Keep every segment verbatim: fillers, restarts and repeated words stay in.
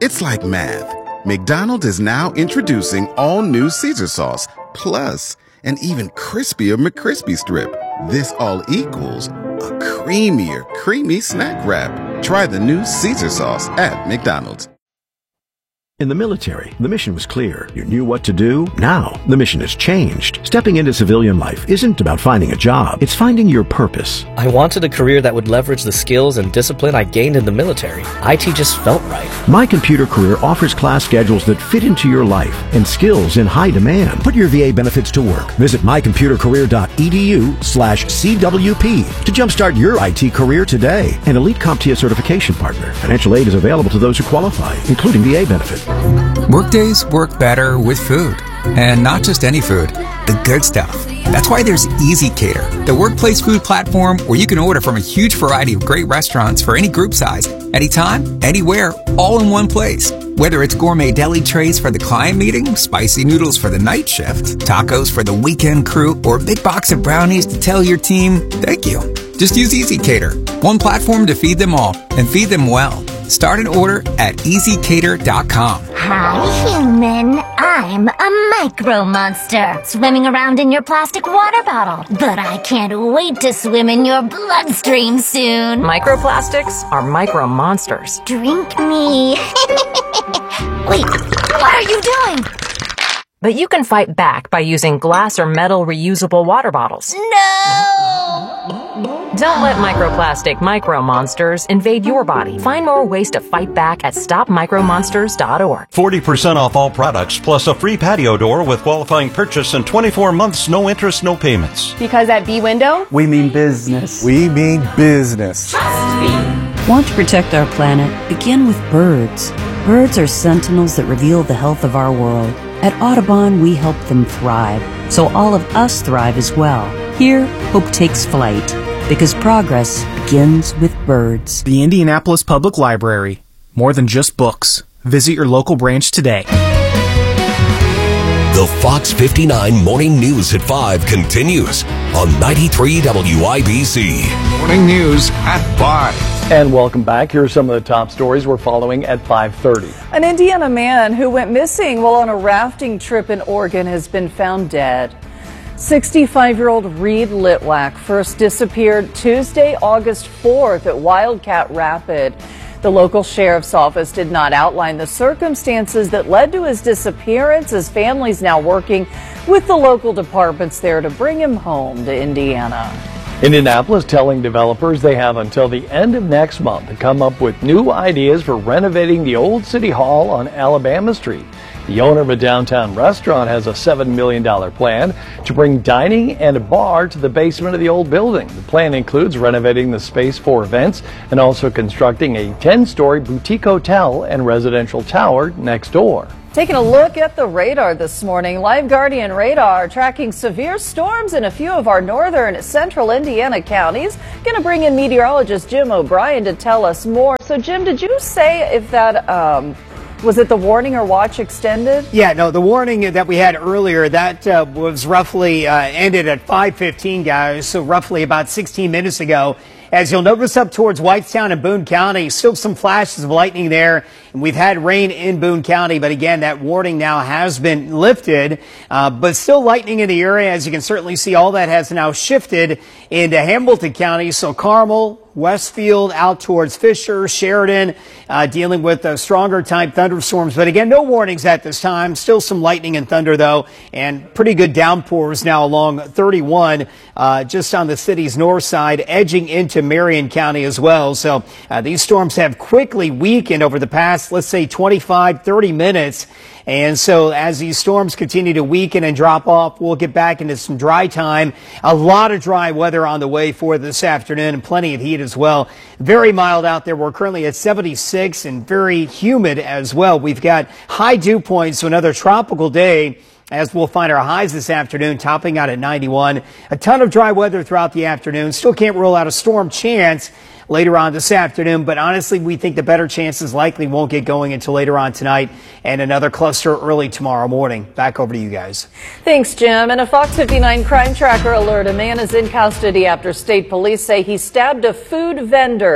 It's like math. McDonald's is now introducing all new Caesar sauce, plus an even crispier McCrispy strip. This all equals a creamier, creamy snack wrap. Try the new Caesar sauce at McDonald's. In the military, the mission was clear. You knew what to do. Now, the mission has changed. Stepping into civilian life isn't about finding a job. It's finding your purpose. I wanted a career that would leverage the skills and discipline I gained in the military. I T just felt right. My Computer Career offers class schedules that fit into your life and skills in high demand. Put your V A benefits to work. Visit mycomputercareer.edu slash CWP to jumpstart your I T career today. An Elite CompTIA certification partner. Financial aid is available to those who qualify, including V A benefit. Workdays work better with food. And not just any food, the good stuff. That's why there's ezCater, the workplace food platform where you can order from a huge variety of great restaurants for any group size, anytime, anywhere, all in one place. Whether it's gourmet deli trays for the client meeting, spicy noodles for the night shift, tacos for the weekend crew, or a big box of brownies to tell your team, thank you. Just use ezCater, one platform to feed them all, and feed them well. Start an order at easy cater dot com. Hi, human. I'm a micro monster, swimming around in your plastic water bottle. But I can't wait to swim in your bloodstream soon. Microplastics are micro monsters. Drink me. Wait, what are you doing? But you can fight back by using glass or metal reusable water bottles. No! Don't let microplastic micro monsters invade your body. Find more ways to fight back at stop micro monsters dot org. forty percent off all products, plus a free patio door with qualifying purchase and twenty-four months, no interest, no payments. Because at B-Window, we mean business. We mean business. Trust me. Want to protect our planet? Begin with birds. Birds are sentinels that reveal the health of our world. At Audubon, we help them thrive, so all of us thrive as well. Here, hope takes flight, because progress begins with birds. The Indianapolis Public Library. More than just books. Visit your local branch today. The Fox fifty-nine Morning News at five continues on ninety-three W I B C. Morning News at five. And welcome back. Here are some of the top stories we're following at five thirty. An Indiana man who went missing while on a rafting trip in Oregon has been found dead. sixty-five-year-old Reed Litwack first disappeared Tuesday, August fourth at Wildcat Rapid. The local sheriff's office did not outline the circumstances that led to his disappearance, as families now working with the local departments there to bring him home to Indiana. Indianapolis telling developers they have until the end of next month to come up with new ideas for renovating the old City Hall on Alabama Street. The owner of a downtown restaurant has a seven million dollars plan to bring dining and a bar to the basement of the old building. The plan includes renovating the space for events and also constructing a ten-story boutique hotel and residential tower next door. Taking a look at the radar this morning, Live Guardian radar tracking severe storms in a few of our northern central Indiana counties. Going to bring in meteorologist Jim O'Brien to tell us more. So, Jim, did you say if that um, was it the warning or watch extended? Yeah, no, the warning that we had earlier, that uh, was roughly uh, ended at five fifteen, guys, so roughly about sixteen minutes ago. As you'll notice up towards Whitestown and Boone County, still some flashes of lightning there. And we've had rain in Boone County, but again, that warning now has been lifted. Uh, but still lightning in the area. As you can certainly see, all that has now shifted into Hamilton County. So Carmel, Westfield, out towards Fisher, Sheridan, uh, dealing with uh, stronger type thunderstorms. But again, no warnings at this time. Still some lightning and thunder, though, and pretty good downpours now along thirty-one, uh, just on the city's north side, edging into Marion County as well. So uh, these storms have quickly weakened over the past, let's say, twenty-five, thirty minutes. And so as these storms continue to weaken and drop off, we'll get back into some dry time. A lot of dry weather on the way for this afternoon and plenty of heat as well. Very mild out there. We're currently at seventy-six and very humid as well. We've got high dew points, so another tropical day, as we'll find our highs this afternoon, topping out at ninety-one. A ton of dry weather throughout the afternoon. Still can't rule out a storm chance later on this afternoon, but honestly, we think the better chances likely won't get going until later on tonight, and another cluster early tomorrow morning. Back over to you guys. Thanks, Jim. And a Fox fifty-nine crime tracker alert. A man is in custody after state police say he stabbed a food vendor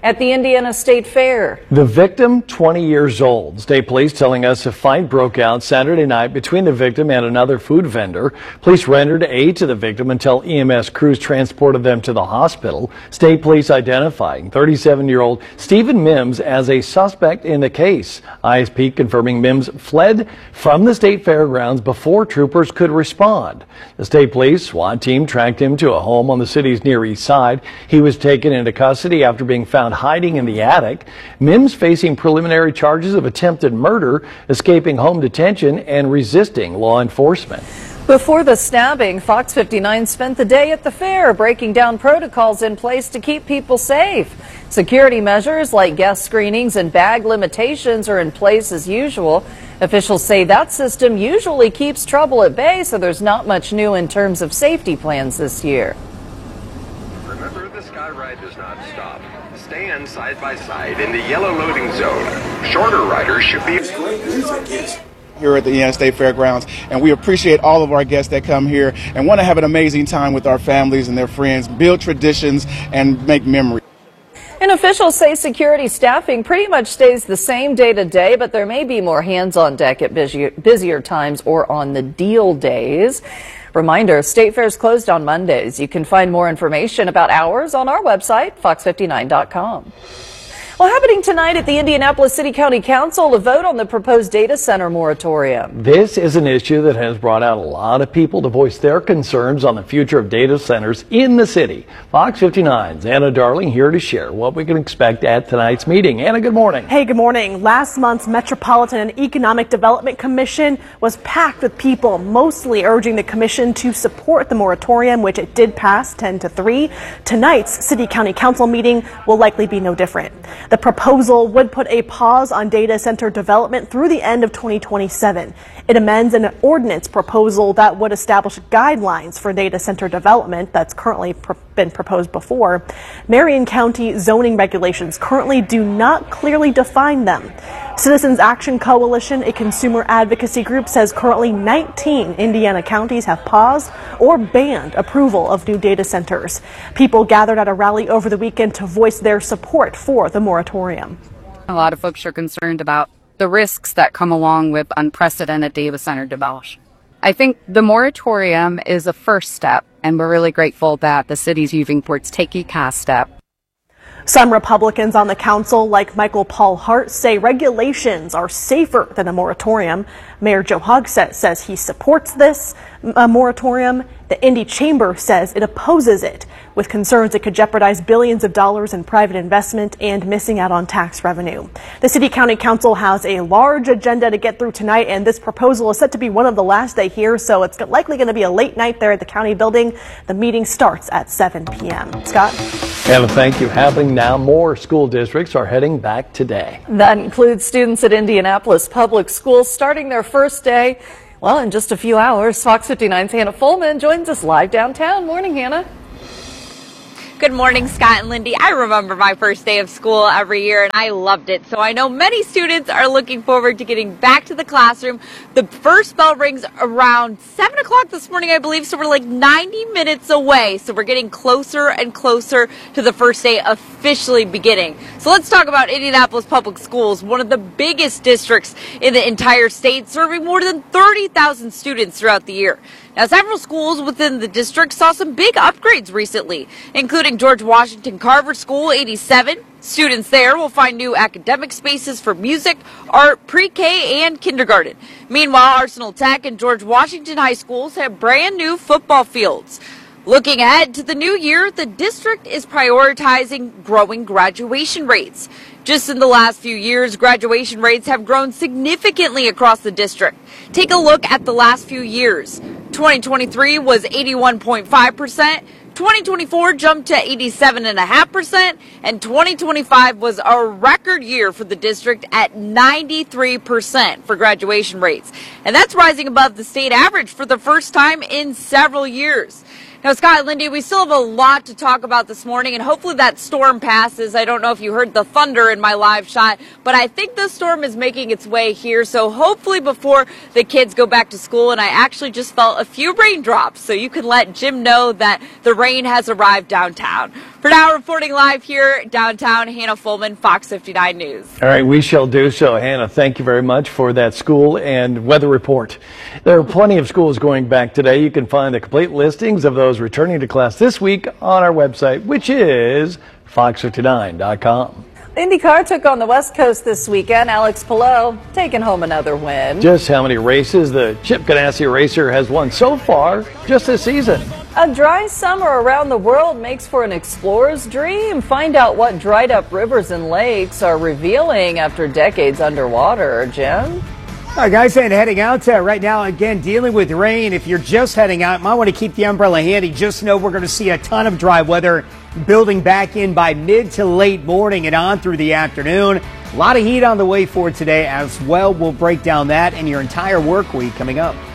at the Indiana State Fair. The victim, twenty years old. State police telling us a fight broke out Saturday night between the victim and another food vendor. Police rendered aid to the victim until E M S crews transported them to the hospital. State police identifying thirty-seven-year-old Stephen Mims as a suspect in the case. I S P confirming Mims fled from the state fairgrounds before troopers could respond. The state police SWAT team tracked him to a home on the city's Near East Side. He was taken into custody after being found hiding in the attic. Mims facing preliminary charges of attempted murder, escaping home detention, and resisting law enforcement. Before the stabbing, Fox fifty-nine spent the day at the fair breaking down protocols in place to keep people safe. Security measures like guest screenings and bag limitations are in place as usual. Officials say that system usually keeps trouble at bay, so there's not much new in terms of safety plans this year. Remember, the Skyride does not stop. Stand side by side in the yellow loading zone. Shorter riders should be... Here at the Indiana State Fairgrounds, and we appreciate all of our guests that come here and want to have an amazing time with our families and their friends, build traditions, and make memories. And officials say security staffing pretty much stays the same day to day, but there may be more hands on deck at busier, busier times or on the deal days. Reminder, State Fair's closed on Mondays. You can find more information about hours on our website, fox fifty-nine dot com. Well, happening tonight at the Indianapolis City County Council, a vote on the proposed data center moratorium. This is an issue that has brought out a lot of people to voice their concerns on the future of data centers in the city. Fox fifty-nine's Anna Darling here to share what we can expect at tonight's meeting. Anna, good morning. Hey, good morning. Last month's Metropolitan and Economic Development Commission was packed with people, mostly urging the commission to support the moratorium, which it did pass ten to three. Tonight's City County Council meeting will likely be no different. The proposal would put a pause on data center development through the end of twenty twenty-seven. It amends an ordinance proposal that would establish guidelines for data center development that's currently pr- been proposed before. Marion County zoning regulations currently do not clearly define them. Citizens Action Coalition, a consumer advocacy group, says currently nineteen Indiana counties have paused or banned approval of new data centers. People gathered at a rally over the weekend to voice their support for the moratorium. A lot of folks are concerned about the risks that come along with unprecedented data center development. I think the moratorium is a first step, and we're really grateful that the city's moving towards taking a step. Some Republicans on the council, like Michael Paul Hart, say regulations are safer than a moratorium. Mayor Joe Hogsett says he supports this uh, moratorium. The Indy Chamber says it opposes it, with concerns it could jeopardize billions of dollars in private investment and missing out on tax revenue. The City County Council has a large agenda to get through tonight, and this proposal is set to be one of the last they hear, so it's likely going to be a late night there at the county building. The meeting starts at seven p m Scott? Anna, thank you. Happening now, more school districts are heading back today. That includes students at Indianapolis Public Schools starting their first day. Well, in just a few hours, Fox fifty-nine's Hannah Fullman joins us live downtown. Morning, Hannah. Good morning, Scott and Lindy. I remember my first day of school every year, and I loved it. So I know many students are looking forward to getting back to the classroom. The first bell rings around seven o'clock this morning, I believe, so we're like ninety minutes away. So we're getting closer and closer to the first day officially beginning. So let's talk about Indianapolis Public Schools, one of the biggest districts in the entire state, serving more than thirty thousand students throughout the year. Now, several schools within the district saw some big upgrades recently, including George Washington Carver School eighty-seven. Students there will find new academic spaces for music, art, pre-K, and kindergarten. Meanwhile, Arsenal Tech and George Washington High Schools have brand new football fields. Looking ahead to the new year, the district is prioritizing growing graduation rates. Just in the last few years, graduation rates have grown significantly across the district. Take a look at the last few years. twenty twenty-three was eighty-one point five percent, twenty twenty-four jumped to eighty-seven point five percent, and twenty twenty-five was a record year for the district at ninety-three percent for graduation rates. And that's rising above the state average for the first time in several years. Now, Scott and Lindy, we still have a lot to talk about this morning, and hopefully that storm passes. I don't know if you heard the thunder in my live shot, but I think the storm is making its way here. So hopefully before the kids go back to school, and I actually just felt a few raindrops, so you can let Jim know that the rain has arrived downtown. For now, reporting live here downtown, Hannah Fulman, Fox fifty-nine News. All right, we shall do so. Hannah, thank you very much for that school and weather report. There are plenty of schools going back today. You can find the complete listings of those returning to class this week on our website, which is fox fifty-nine dot com. IndyCar took on the West Coast this weekend. Alex Palou taking home another win. Just how many races the Chip Ganassi racer has won so far just this season? A dry summer around the world makes for an explorer's dream. Find out what dried up rivers and lakes are revealing after decades underwater. Jim? All right, guys, and heading out uh, right now, again, dealing with rain. If you're just heading out, you might want to keep the umbrella handy. Just know we're going to see a ton of dry weather building back in by mid to late morning and on through the afternoon. A lot of heat on the way for today as well. We'll break down that and your entire work week coming up.